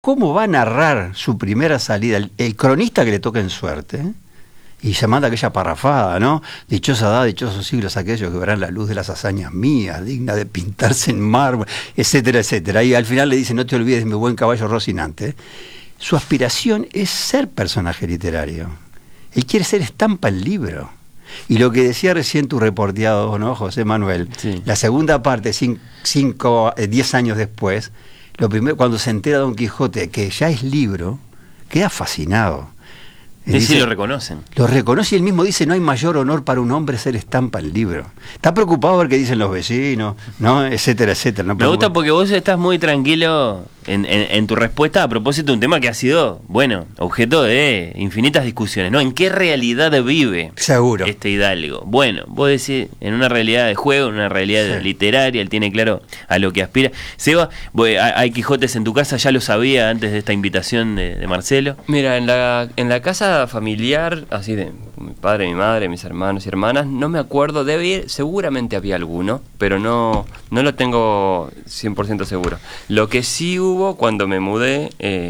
¿Cómo va a narrar su primera salida el cronista que le toca en suerte? Y se manda aquella parrafada, ¿no? Dichosa edad, dichosos siglos aquellos que verán la luz de las hazañas mías, digna de pintarse en mármol, etcétera, etcétera. Y al final le dice, no te olvides de mi buen caballo Rocinante. Su aspiración es ser personaje literario. Él quiere ser estampa en libro. Y lo que decía recién tu reporteado, ¿no, José Manuel? Sí. La segunda parte, 10 años después, lo primero, cuando se entera Don Quijote que ya es libro, queda fascinado. Sí, lo reconocen. Lo reconoce y él mismo dice, no hay mayor honor para un hombre ser estampa en libro. Está preocupado por qué dicen los vecinos, ¿no? Etcétera, etcétera. No, me gusta porque vos estás muy tranquilo en tu respuesta a propósito de un tema que ha sido, bueno, objeto de infinitas discusiones, ¿no? ¿En qué realidad vive seguro este hidalgo? Bueno, vos decís, en una realidad de juego, en una realidad literaria, él tiene claro a lo que aspira. Seba, ¿hay Quijotes en tu casa? ¿Ya lo sabía antes de esta invitación de Marcelo? Mira, en la casa familiar, así de mi padre, mi madre, mis hermanos y hermanas, no me acuerdo, debe ir, seguramente había alguno, pero no lo tengo 100% seguro. Lo que sí hubo cuando me mudé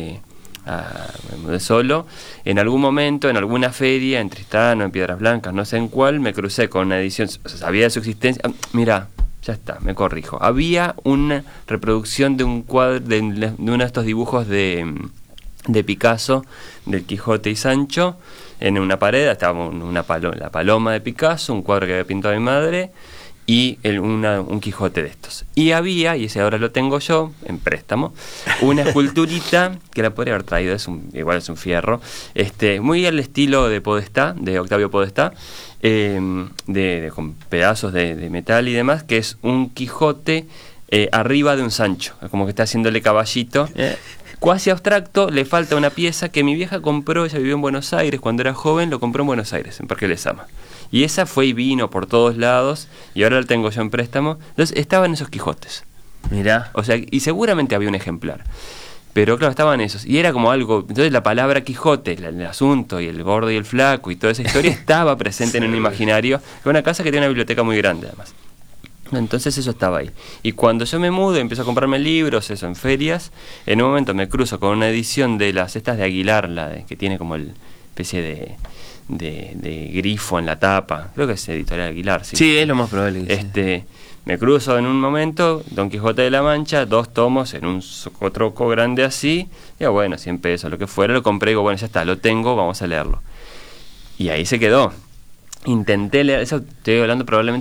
solo, en algún momento, en alguna feria, en Tristano, en Piedras Blancas, no sé en cuál, me crucé con una edición, sabía de su existencia. Mira, ya está, me corrijo. Había una reproducción de un cuadro, de uno de estos dibujos de Picasso, del Quijote y Sancho, en una pared estaba la paloma de Picasso, un cuadro que había pintado mi madre, y un Quijote de estos. Y había, y ese ahora lo tengo yo, en préstamo, una esculturita que la podría haber traído, igual es un fierro, muy al estilo de Podestá, de Octavio Podestá, con pedazos de metal y demás, que es un Quijote arriba de un Sancho, como que está haciéndole caballito. Cuasi abstracto, le falta una pieza que mi vieja compró, ella vivió en Buenos Aires, cuando era joven lo compró en Buenos Aires, en Parque Lezama. Y esa fue y vino por todos lados, y ahora la tengo yo en préstamo. Entonces estaban esos Quijotes. Mirá. O sea, y seguramente había un ejemplar. Pero claro, estaban esos. Y era como algo, entonces la palabra Quijote, el asunto, y el gordo y el flaco, y toda esa historia estaba presente en un imaginario, en una casa que tiene una biblioteca muy grande además. Entonces eso estaba ahí. Y cuando yo me mudo y empiezo a comprarme libros, eso, en ferias, en un momento me cruzo con una edición de las estas de Aguilar, que tiene como el especie de grifo en la tapa. Creo que es Editorial Aguilar. Sí, es lo más probable. Me cruzo en un momento Don Quijote de la Mancha, 2 tomos en un socotroco grande así. Y bueno, 100 pesos, lo que fuera, lo compré y digo, bueno, ya está, lo tengo, vamos a leerlo. Y ahí se quedó. Intenté leer, eso estoy hablando probablemente